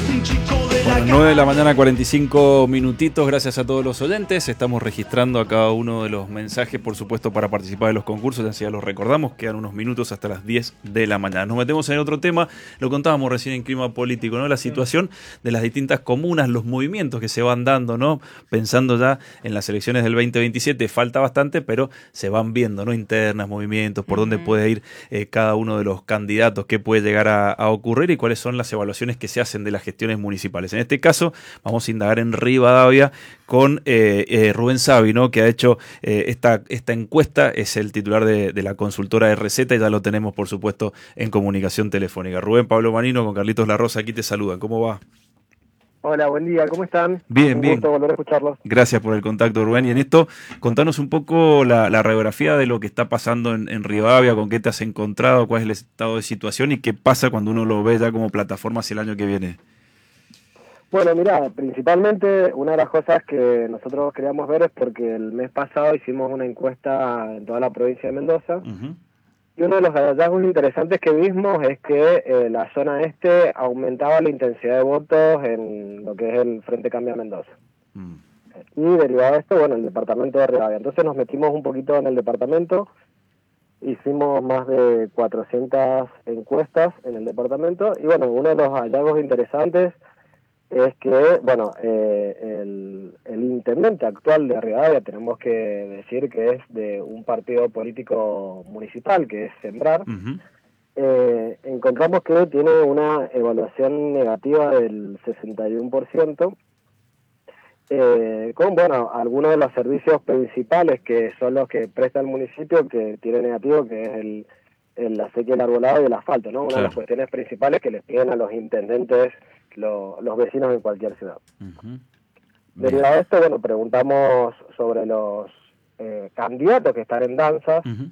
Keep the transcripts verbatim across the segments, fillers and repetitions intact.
Bueno, nueve de la mañana, cuarenta y cinco minutitos. Gracias a todos los oyentes. Estamos registrando a cada uno de los mensajes, por supuesto, para participar de los concursos. Ya, ya los recordamos, quedan unos minutos hasta las diez de la mañana. Nos metemos en otro tema. Lo contábamos recién en Clima Político, ¿no? La situación de las distintas comunas, los movimientos que se van dando, ¿no? Pensando ya en las elecciones del veinte veintisiete, falta bastante, pero se van viendo, ¿no? Internas, movimientos, por dónde puede ir eh, cada uno de los candidatos, qué puede llegar a, a ocurrir y cuáles son las evaluaciones que se hacen de las gestiones municipales. En este caso, vamos a indagar en Rivadavia con eh, eh, Rubén Savi, ¿no? Que ha hecho eh, esta, esta encuesta, es el titular de, de la consultora R Z y ya lo tenemos, por supuesto, en comunicación telefónica. Rubén, Pablo Manino, con Carlitos Larrosa, aquí te saludan. ¿Cómo va? Hola, buen día, ¿cómo están? Bien, un bien. gusto volver a escucharlos. Gracias por el contacto, Rubén. Y en esto, contanos un poco la, la radiografía de lo que está pasando en, en Rivadavia, con qué te has encontrado, cuál es el estado de situación y qué pasa cuando uno lo ve ya como plataforma hacia el año que viene. Bueno, mira, principalmente una de las cosas que nosotros queríamos ver es porque el mes pasado hicimos una encuesta en toda la provincia de Mendoza. Uh-huh. Y uno de los hallazgos interesantes que vimos es que eh, la zona este aumentaba la intensidad de votos en lo que es el Frente Cambia Mendoza. Mm. Y derivado de esto, bueno, el departamento de Rivadavia. Entonces nos metimos un poquito en el departamento, hicimos más de cuatrocientas encuestas en el departamento y bueno, uno de los hallazgos interesantes es que, bueno, eh, el, el intendente actual de Rivadavia, tenemos que decir que es de un partido político municipal, que es Sembrar, uh-huh. eh, encontramos que tiene una evaluación negativa del sesenta y uno por ciento, eh, con, bueno, algunos de los servicios principales que son los que presta el municipio, que tiene negativo, que es el, el la sequía, el arbolado y el asfalto, ¿no? Una claro. de las cuestiones principales que les piden a los intendentes Lo, los vecinos en cualquier ciudad. Uh-huh. Derivado de esto, bueno, preguntamos sobre los eh, candidatos que están en danzas, uh-huh.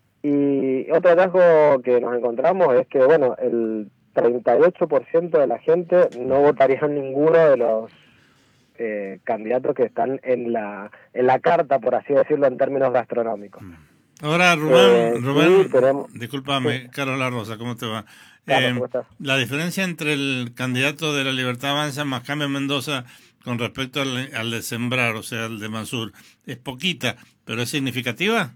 y otro hallazgo que nos encontramos es que, bueno, el treinta y ocho por ciento de la gente no votaría en ninguno de los eh, candidatos que están en la en la carta, por así decirlo, en términos gastronómicos. Ahora, Rubén, eh, Rubén, sí, tenemos, discúlpame, sí. Carlos Larrosa, ¿cómo te va? Carlos, eh, ¿cómo estás? La diferencia entre el candidato de la Libertad Avanza más Cambio Mendoza con respecto al, al de Sembrar, o sea, al de Mansur, es poquita, pero es significativa.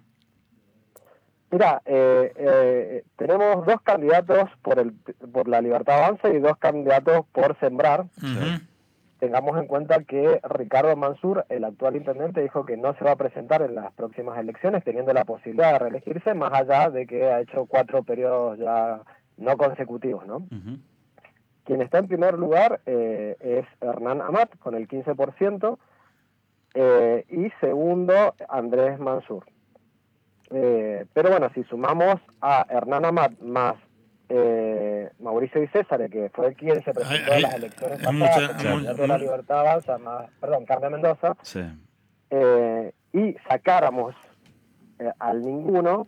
Mira, eh, eh, tenemos dos candidatos por el por la Libertad Avanza y dos candidatos por Sembrar. Uh-huh. Tengamos en cuenta que Ricardo Mansur, el actual intendente, dijo que no se va a presentar en las próximas elecciones, teniendo la posibilidad de reelegirse, más allá de que ha hecho cuatro periodos ya no consecutivos, ¿no? Uh-huh. Quien está en primer lugar eh, es Hernán Amat, con el quince por ciento, eh, y segundo, Andrés Mansur. Eh, pero bueno, si sumamos a Hernán Amat más eh, Mauricio Di César, que fue quien se presentó en las elecciones pasadas, candidato de la Libertad Avanza, más, perdón, Cambia Mendoza, sí. eh, y sacáramos eh, al ninguno,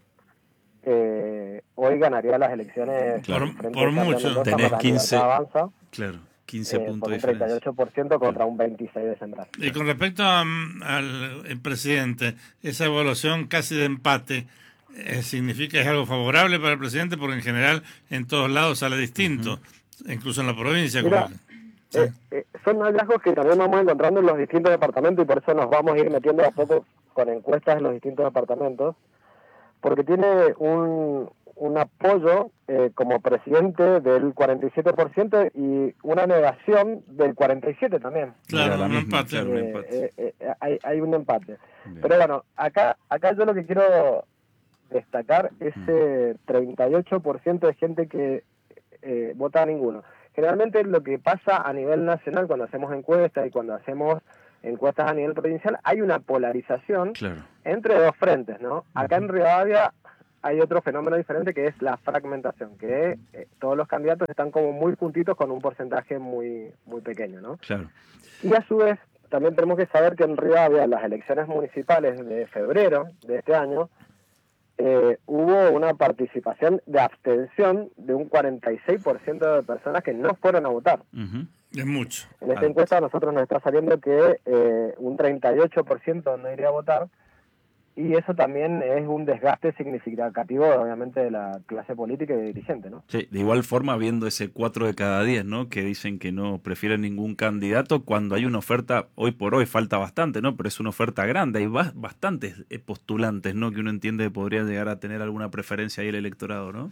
eh, hoy ganaría las elecciones claro, por, por mucho. Mendoza, tenés quince, Avanza, claro, quince eh, puntos por un de treinta y ocho por ciento contra claro. un veintiséis por ciento de Sembrar. Y con respecto a, al el presidente, esa evaluación casi de empate, Eh, significa es algo favorable para el presidente, porque en general en todos lados sale distinto, uh-huh. incluso en la provincia. Mira, como... ¿sí? eh, eh, son hallazgos que también vamos encontrando en los distintos departamentos y por eso nos vamos a ir metiendo a poco con encuestas en los distintos departamentos, porque tiene un, un apoyo eh, como presidente del cuarenta y siete por ciento y una negación del cuarenta y siete por ciento también. Claro, Mira, un misma, empate. Claro, un empate. Eh, eh, eh, hay, hay un empate. Bien. Pero bueno, acá, acá yo lo que quiero destacar ese treinta y ocho por ciento de gente que eh, vota a ninguno. Generalmente lo que pasa a nivel nacional cuando hacemos encuestas y cuando hacemos encuestas a nivel provincial, hay una polarización claro. entre dos frentes, ¿no? Acá en Rivadavia hay otro fenómeno diferente que es la fragmentación, que eh, todos los candidatos están como muy juntitos con un porcentaje muy muy pequeño, ¿no? Claro. Y a su vez, también tenemos que saber que en Rivadavia, las elecciones municipales de febrero de este año, Eh, hubo una participación de abstención de un cuarenta y seis por ciento de personas que no fueron a votar. Uh-huh. Es mucho. En esta ah, encuesta a nosotros nos está saliendo que eh, un treinta y ocho por ciento no iría a votar, y eso también es un desgaste significativo, obviamente, de la clase política y de dirigente, ¿no? Sí, de igual forma, viendo ese cuatro de cada diez, ¿no? Que dicen que no prefieren ningún candidato, cuando hay una oferta, hoy por hoy falta bastante, ¿no? Pero es una oferta grande, hay ba- bastantes postulantes, ¿no? Que uno entiende que podría llegar a tener alguna preferencia ahí el electorado, ¿no?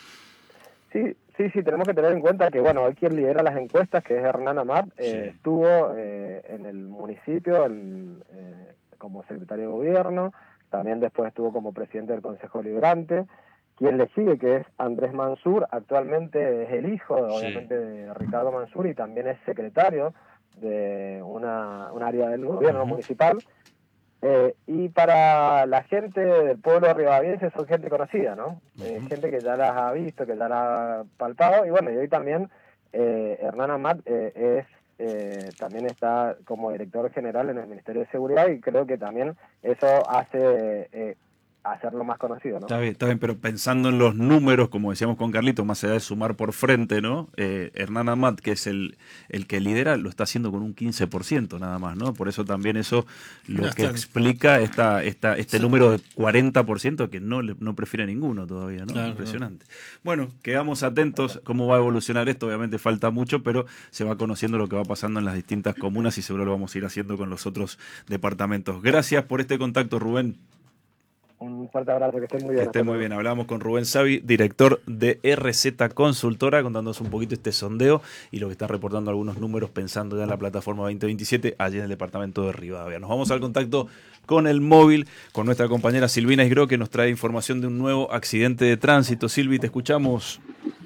Sí, sí, sí, tenemos que tener en cuenta que, bueno, hoy quien lidera las encuestas, que es Hernán Amat, eh, Sí. estuvo eh, en el municipio en, eh, como secretario de gobierno, también después estuvo como presidente del Consejo Liberante. Quien le sigue, que es Andrés Mansur, actualmente es el hijo, Sí. obviamente, de Ricardo Mansur, y también es secretario de una, un área del gobierno Ujú. municipal. Eh, y para la gente del pueblo ribaviense son gente conocida, ¿no? Eh, Ujú. gente que ya las ha visto, que ya las ha palpado, y bueno, y hoy también eh, Hernán Amat eh, es eh, también está como director general en el Ministerio de Seguridad, y creo que también eso hace eh, hacerlo más conocido, ¿no? Está bien, está bien, pero pensando en los números, como decíamos con Carlito, más allá de sumar por frente, ¿no? Eh, Hernán Amat, que es el, el que lidera, lo está haciendo con un quince por ciento nada más, ¿no? Por eso también eso lo Ya que está. explica esta, esta, este Sí. número de cuarenta por ciento que no, le- no prefiere ninguno todavía, ¿no? Claro, Impresionante. Bueno, quedamos atentos cómo va a evolucionar esto, obviamente falta mucho, pero se va conociendo lo que va pasando en las distintas comunas y seguro lo vamos a ir haciendo con los otros departamentos. Gracias por este contacto, Rubén. Un fuerte abrazo, que estén muy Que bien. esté hasta muy luego. bien. Hablamos con Rubén Savi, director de R Z Consultora, contándonos un poquito este sondeo y lo que está reportando algunos números pensando ya en la plataforma veinte veintisiete allí en el departamento de Rivadavia. Nos vamos al contacto con el móvil, con nuestra compañera Silvina Isgro, que nos trae información de un nuevo accidente de tránsito. Silvi, te escuchamos.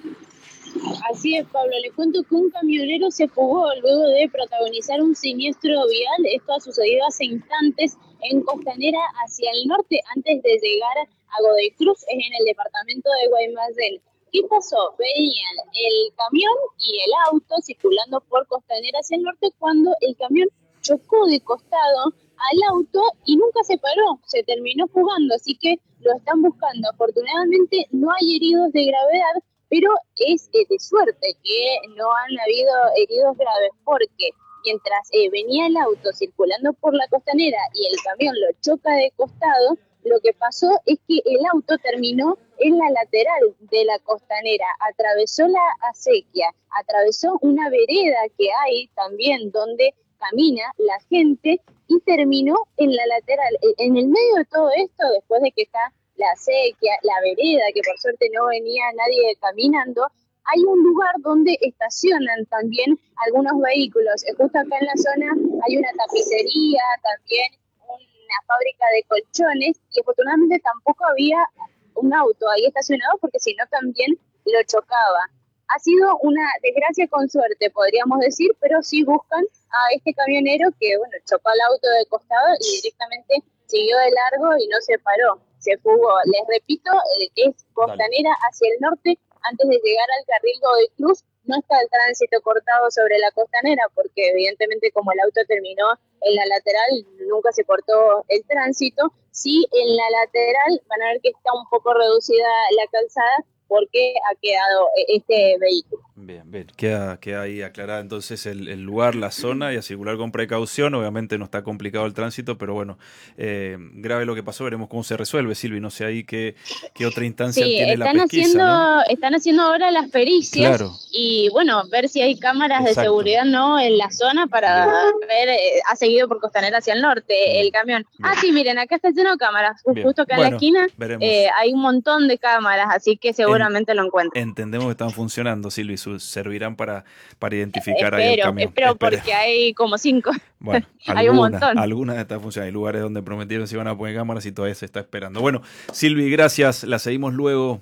Así es, Pablo. Le cuento que un camionero se fugó luego de protagonizar un siniestro vial. Esto ha sucedido hace instantes en Costanera hacia el norte, antes de llegar a Godoy Cruz, es en el departamento de Guaymallén. ¿Qué pasó? Venían el camión y el auto circulando por Costanera hacia el norte cuando el camión chocó de costado al auto y nunca se paró, se terminó fugando, así que lo están buscando. Afortunadamente no hay heridos de gravedad, pero es eh, de suerte que no han habido heridos graves, porque mientras eh, venía el auto circulando por la Costanera y el camión lo choca de costado, lo que pasó es que el auto terminó en la lateral de la Costanera, atravesó la acequia, atravesó una vereda que hay también donde camina la gente y terminó en la lateral. En el medio de todo esto, después de que está la acequia, la vereda, que por suerte no venía nadie caminando, hay un lugar donde estacionan también algunos vehículos. Justo acá en la zona hay una tapicería, también una fábrica de colchones, y afortunadamente tampoco había un auto ahí estacionado, porque si no también lo chocaba. Ha sido una desgracia con suerte, podríamos decir, pero sí buscan a este camionero que, bueno, chocó al auto de costado y directamente siguió de largo y no se paró, se fugó. Les repito, eh, es Costanera hacia el norte, antes de llegar al carril Godoy Cruz. No está el tránsito cortado sobre la Costanera, porque evidentemente como el auto terminó en la lateral, nunca se cortó el tránsito. Sí, en la lateral van a ver que está un poco reducida la calzada, porque ha quedado este vehículo. Bien, bien. Queda, queda ahí aclarada entonces el, el lugar, la zona, y a circular con precaución. Obviamente no está complicado el tránsito, pero bueno, eh, grave lo que pasó, veremos cómo se resuelve, Silvi. No sé ahí qué, qué otra instancia Sí, tiene están la pesquisa, haciendo, ¿no? están haciendo ahora las pericias. Claro. Y bueno, ver si hay cámaras Exacto. de seguridad no en la zona para Bien. ver, eh, ha seguido por Costanera hacia el norte Bien. el camión. Bien. Ah, sí, miren, acá está lleno de cámaras. Bien. Justo acá Bueno, en la esquina eh, hay un montón de cámaras, así que seguramente en, lo encuentran. Entendemos que están funcionando, Silvi, servirán para, para identificar espero, ahí el camión. Espero, espero, porque hay como cinco. Bueno, hay alguna, un montón. Algunas están funcionando. Hay lugares donde prometieron si iban a poner cámaras y todavía se está esperando. Bueno, Silvi, gracias. La seguimos luego.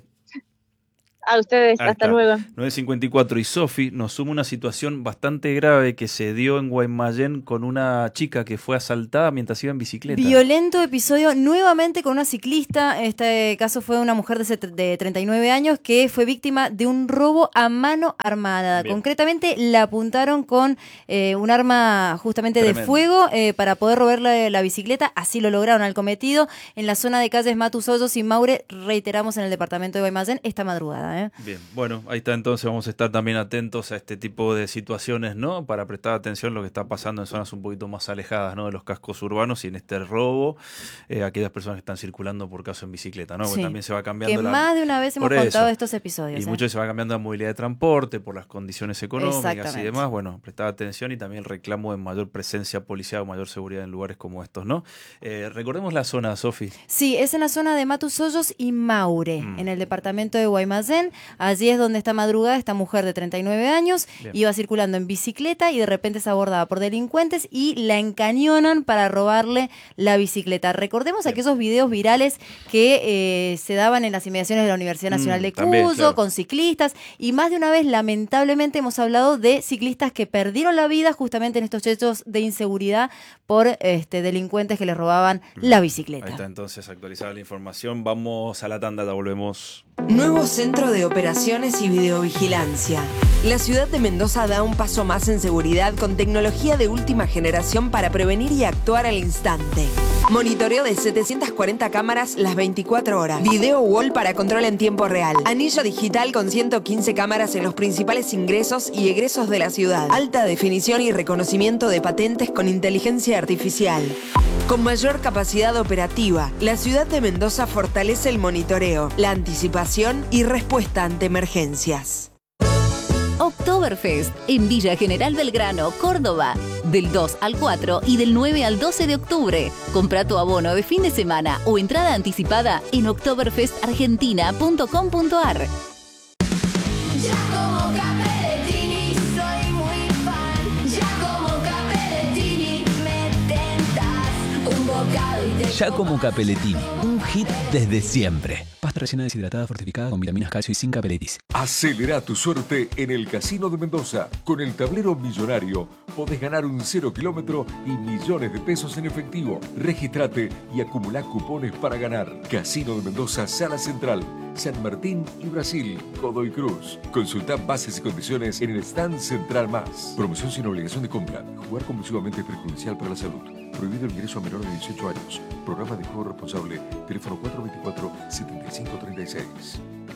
A ustedes, Ahí hasta está. luego. nueve cincuenta y cuatro y Sofi nos suma una situación bastante grave que se dio en Guaymallén con una chica que fue asaltada mientras iba en bicicleta. Violento episodio nuevamente con una ciclista. Este caso fue una mujer de, de treinta y nueve años que fue víctima de un robo a mano armada. Bien. Concretamente la apuntaron con eh, un arma justamente Tremendo. de fuego eh, para poder robarle la bicicleta. Así lo lograron al cometido en la zona de calles Matus Hoyos y Maure, reiteramos, en el departamento de Guaymallén esta madrugada. ¿eh? Bien, bueno, ahí está, entonces vamos a estar también atentos a este tipo de situaciones, ¿no? Para prestar atención a lo que está pasando en zonas un poquito más alejadas, ¿no? De los cascos urbanos y en este robo, eh, aquellas personas que están circulando por caso en bicicleta, ¿no? Porque Sí. también se va cambiando Que la... más de una vez hemos Por eso. contado estos episodios. Y ¿eh? mucho se va cambiando la movilidad de transporte por las condiciones económicas y Exactamente. demás. Bueno, prestar atención y también el reclamo de mayor presencia policial o mayor seguridad en lugares como estos, ¿no? Eh, recordemos la zona, Sofi. Sí, es en la zona de Matusollos y Maure, Mm. en el departamento de Guaymallén. Allí es donde esta madrugada esta mujer de treinta y nueve años Bien. iba circulando en bicicleta y de repente es abordada por delincuentes y la encañonan para robarle la bicicleta. Recordemos Bien. aquellos videos virales que eh, se daban en las inmediaciones de la Universidad Nacional Mm, de también, Cuyo, claro. con ciclistas, y más de una vez lamentablemente hemos hablado de ciclistas que perdieron la vida justamente en estos hechos de inseguridad por este, delincuentes que les robaban la bicicleta. Ahí está entonces actualizada la información. Vamos a la tanda, ya volvemos. Nuevo Centro de Operaciones y Videovigilancia. La ciudad de Mendoza da un paso más en seguridad con tecnología de última generación para prevenir y actuar al instante. Monitoreo de setecientas cuarenta cámaras las veinticuatro horas. Video wall para control en tiempo real. Anillo digital con ciento quince cámaras en los principales ingresos y egresos de la ciudad. Alta definición y reconocimiento de patentes con inteligencia artificial. Con mayor capacidad operativa, la ciudad de Mendoza fortalece el monitoreo, la anticipación y respuesta ante emergencias. Oktoberfest en Villa General Belgrano, Córdoba. Del dos al cuatro y del nueve al doce de octubre. Compra tu abono de fin de semana o entrada anticipada en oktoberfest argentina punto com punto ar. Ya como Capellettini soy muy fan. Ya como Capellettini me tentas un bocado y te Giacomo Capellettini, un hit desde siempre. Pasta rellena deshidratada fortificada con vitaminas, calcio y sin capeletis. Acelera tu suerte en el Casino de Mendoza. Con el tablero millonario podés ganar un cero kilómetro y millones de pesos en efectivo. Regístrate y acumulá cupones para ganar. Casino de Mendoza, Sala Central, San Martín y Brasil, Godoy Cruz. Consulta bases y condiciones en el stand Central Más. Promoción sin obligación de compra. Jugar compulsivamente es perjudicial para la salud. Prohibido el ingreso a menores de dieciocho años. Programa de juego responsable. Teléfono cuatro dos cuatro, siete cinco tres seis.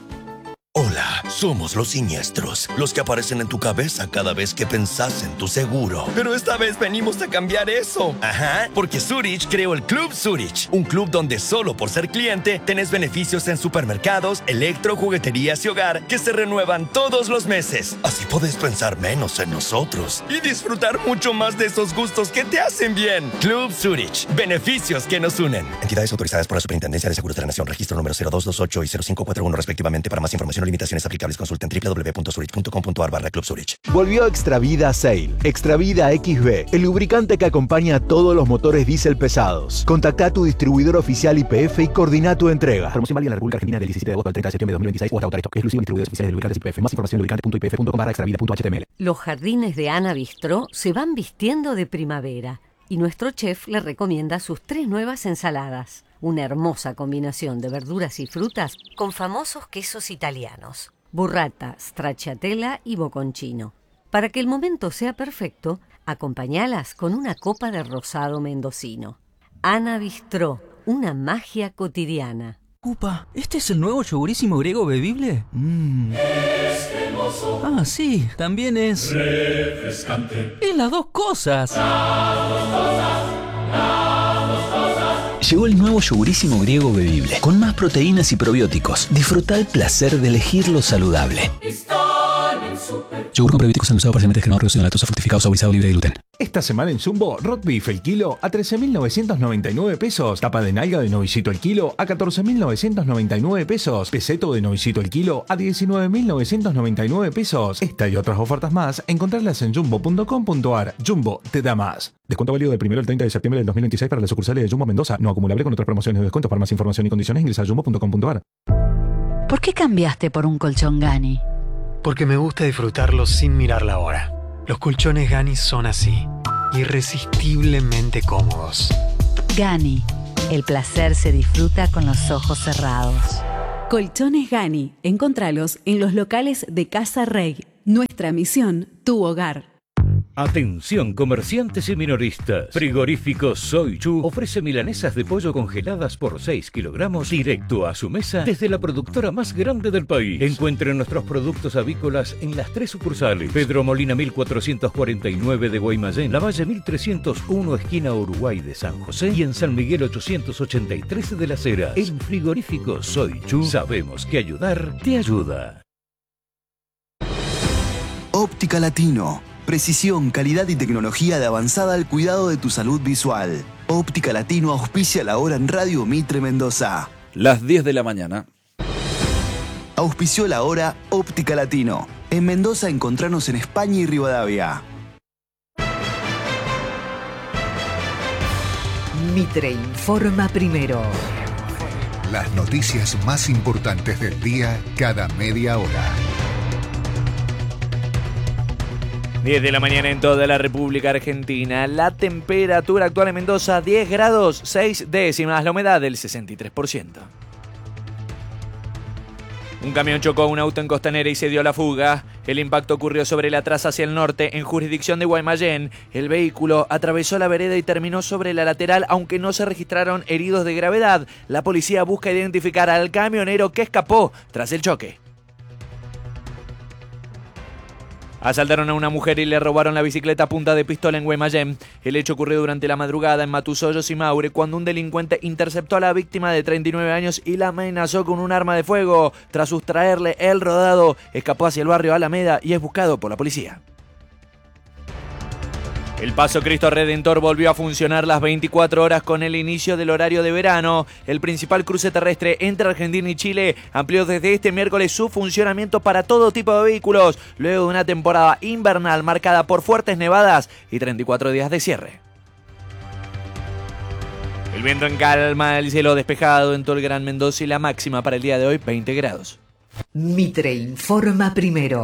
Hola, somos los siniestros, los que aparecen en tu cabeza cada vez que pensás en tu seguro. Pero esta vez venimos a cambiar eso. Ajá, porque Zurich creó el Club Zurich, un club donde solo por ser cliente tenés beneficios en supermercados, electro, jugueterías y hogar que se renuevan todos los meses. Así podés pensar menos en nosotros y disfrutar mucho más de esos gustos que te hacen bien. Club Zurich, beneficios que nos unen. Entidades autorizadas por la Superintendencia de Seguros de la Nación, registro número cero dos dos ocho y cero cinco cuatro uno respectivamente. Para más información limitaciones aplicables, consulta en doble u doble u doble u punto zurich punto com punto ar barra Club Zurich. Volvió Extravida Sail. Extravida X B, el lubricante que acompaña a todos los motores diésel pesados. Contacta a tu distribuidor oficial Y P F y coordina tu entrega. Promoción válida en la República Argentina del diecisiete de agosto al treinta de septiembre de dos mil veintiséis o hasta agotar stock. Exclusivo de distribuidores oficiales de lubricantes Y P F. Más información en lubricante punto i p f punto com barra extravida punto h t m l. Los jardines de Ana Bistró se van vistiendo de primavera y nuestro chef le recomienda sus tres nuevas ensaladas. Una hermosa combinación de verduras y frutas con famosos quesos italianos. Burrata, stracciatella y bocconcino. Para que el momento sea perfecto, acompáñalas con una copa de rosado mendocino. Ana Bistró, una magia cotidiana. Upa, ¿este es el nuevo yogurísimo griego bebible? Mmm. Ah, sí, también es refrescante. Es las dos cosas. Las dos cosas. Las dos cosas. Llegó el nuevo yogurísimo griego bebible, con más proteínas y probióticos. Disfruta el placer de elegir lo saludable. Yogur con probióticos endulzado parcialmente descremado, reducido en lactosa, fructificado, saborizado, libre de gluten. Esta semana en Jumbo, Rock Beef el kilo a trece mil novecientos noventa y nueve pesos. Tapa de nalga de novicito el kilo a catorce mil novecientos noventa y nueve pesos. Peseto de novicito el kilo a diecinueve mil novecientos noventa y nueve pesos. Esta y otras ofertas más, encontrarlas en jumbo punto com punto ar. Jumbo te da más. Descuento válido del primero al treinta de septiembre del dos mil veintiséis para las sucursales de Jumbo Mendoza. No acumulable con otras promociones de descuento. Para más información y condiciones ingresa a jumbo punto com punto ar. ¿Por qué cambiaste por un colchón Gani? Porque me gusta disfrutarlo sin mirar la hora. Los colchones Gani son así, irresistiblemente cómodos. Gani, el placer se disfruta con los ojos cerrados. Colchones Gani, encontralos en los locales de Casa Rey. Nuestra misión, tu hogar. Atención comerciantes y minoristas. Frigorífico Soy Chu ofrece milanesas de pollo congeladas por seis kilogramos directo a su mesa desde la productora más grande del país. Encuentren nuestros productos avícolas en las tres sucursales. Pedro Molina mil cuatrocientos cuarenta y nueve de Guaymallén, Lavalle mil trescientos uno esquina Uruguay de San José y en San Miguel ochocientos ochenta y tres de Las Heras. En Frigorífico Soy Chu sabemos que ayudar te ayuda. Óptica Latino. Precisión, calidad y tecnología de avanzada al cuidado de tu salud visual. Óptica Latino auspicia la hora en Radio Mitre Mendoza. Las diez de la mañana. Auspició la hora Óptica Latino. En Mendoza encontranos en España y Rivadavia. Mitre informa primero. Las noticias más importantes del día cada media hora. diez de la mañana en toda la República Argentina. La temperatura actual en Mendoza, diez grados, seis décimas. La humedad del sesenta y tres por ciento. Un camión chocó a un auto en Costanera y se dio la fuga. El impacto ocurrió sobre la traza hacia el norte, en jurisdicción de Guaymallén. El vehículo atravesó la vereda y terminó sobre la lateral, aunque no se registraron heridos de gravedad. La policía busca identificar al camionero que escapó tras el choque. Asaltaron a una mujer y le robaron la bicicleta a punta de pistola en Guaymallén. El hecho ocurrió durante la madrugada en Matusollos y Maure, cuando un delincuente interceptó a la víctima de treinta y nueve años y la amenazó con un arma de fuego. Tras sustraerle el rodado, escapó hacia el barrio Alameda y es buscado por la policía. El Paso Cristo Redentor volvió a funcionar las veinticuatro horas con el inicio del horario de verano. El principal cruce terrestre entre Argentina y Chile amplió desde este miércoles su funcionamiento para todo tipo de vehículos, luego de una temporada invernal marcada por fuertes nevadas y treinta y cuatro días de cierre. El viento en calma, el cielo despejado en todo el Gran Mendoza y la máxima para el día de hoy, veinte grados. Mitre informa primero.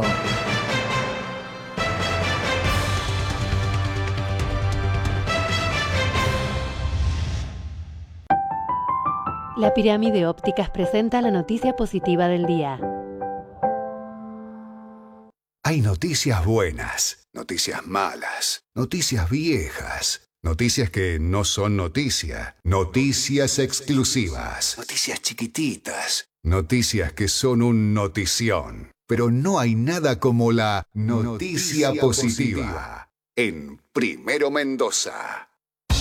La Pirámide Ópticas presenta la noticia positiva del día. Hay noticias buenas, noticias malas, noticias viejas, noticias que no son noticia, noticias exclusivas, noticias chiquititas, noticias que son un notición. Pero no hay nada como la noticia, noticia positiva. positiva en Primero Mendoza.